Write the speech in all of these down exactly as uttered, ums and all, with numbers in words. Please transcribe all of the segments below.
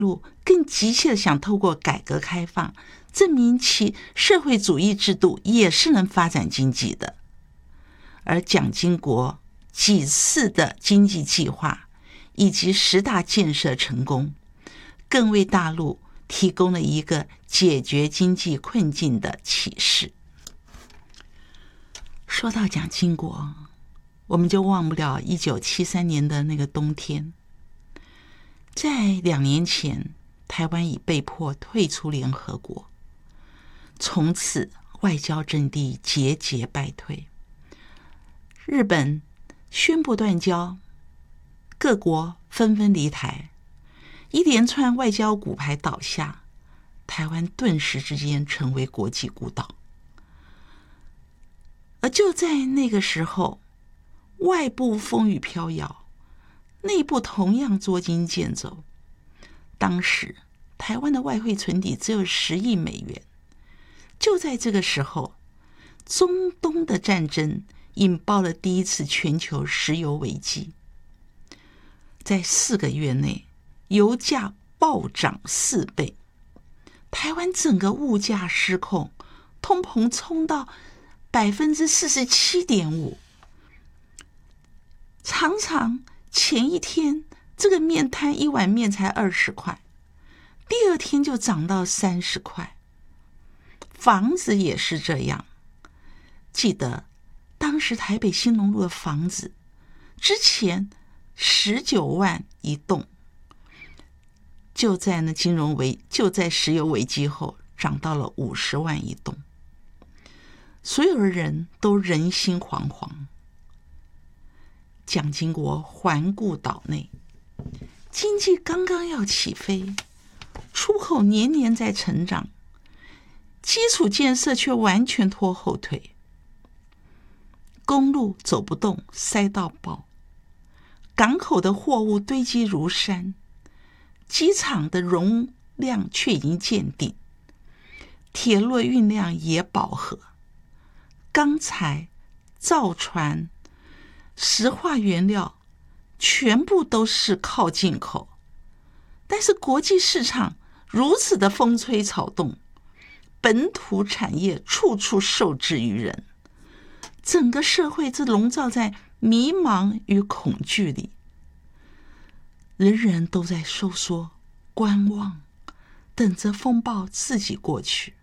陆更急切地想透过改革开放证明其社会主义制度也是能发展经济的。而蒋经国几次的经济计划以及十大建设成功，更为大陆提供了一个解决经济困境的启示。说到蒋经国，我们就忘不了一九七三年的那个冬天。在两年前，台湾已被迫退出联合国，从此外交阵地节节败退。日本宣布断交，各国纷纷离台，一连串外交骨牌倒下，台湾顿时之间成为国际孤岛。而就在那个时候，外部风雨飘摇，内部同样捉襟见肘。当时台湾的外汇存底只有十亿美元。就在这个时候，中东的战争引爆了第一次全球石油危机。在四个月内，油价暴涨四倍，台湾整个物价失控，通膨冲到百分之四十七点五。常常前一天这个面摊一碗面才二十块，第二天就涨到三十块。房子也是这样，记得当时台北新隆路的房子之前十九万一栋，就在那金融危就在石油危机后涨到了五十万一栋，所有的人都人心惶惶。蒋经国环顾岛内，经济刚刚要起飞，出口年年在成长，基础建设却完全拖后腿，公路走不动，塞到爆，港口的货物堆积如山，机场的容量却已经见顶，铁路运量也饱和，钢材、造船、石化原料全部都是靠进口，但是国际市场如此的风吹草动，本土产业处处受制于人，整个社会是笼罩在迷茫与恐惧里，人人都在收缩观望，等着风暴自己过去。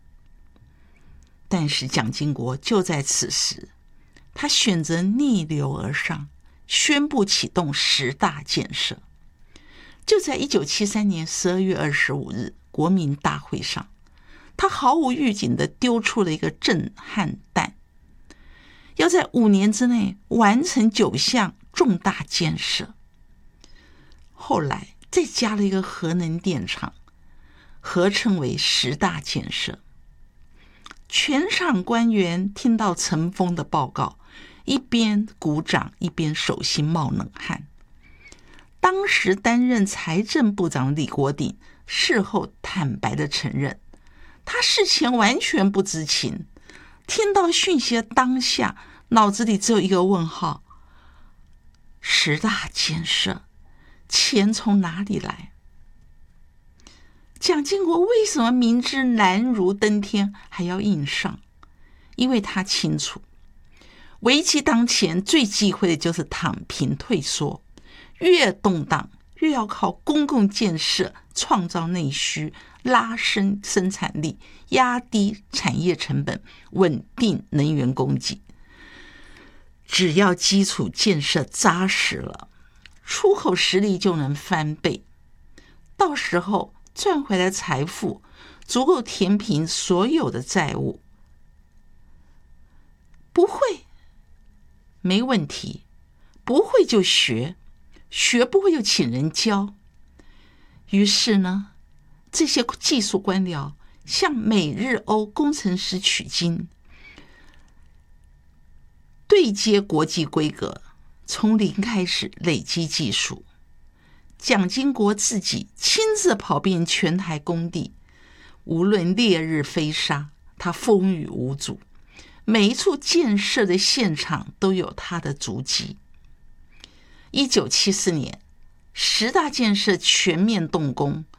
但是蒋经国就在此时，他选择逆流而上，宣布启动十大建设。就在一九七三年十二月二十五日国民大会上，他毫无预警地丢出了一个震撼弹，要在五年之内完成九项重大建设。后来再加了一个核能电厂，合称为十大建设。全场官员听到陈峰的报告，一边鼓掌一边手心冒冷汗。当时担任财政部长李国鼎事后坦白地承认，他事前完全不知情，听到讯息的当下，脑子里只有一个问号：十大建设，钱从哪里来？蒋经国为什么明知难如登天还要硬上？因为他清楚，危机当前最忌讳的就是躺平退缩，越动荡越要靠公共建设创造内需，拉升生产力，压低产业成本，稳定能源供给。只要基础建设扎实了，出口实力就能翻倍，到时候赚回来财富足够填平所有的债务。不会，没问题，不会就学，学不会就请人教。于是呢，这些技术官僚向美日欧工程师取经，对接国际规格，从零开始累积技术。蒋经国自己亲自跑遍全台工地，无论烈日飞沙，他风雨无阻，每一处建设的现场都有他的足迹。一九七四年十大建设全面动工，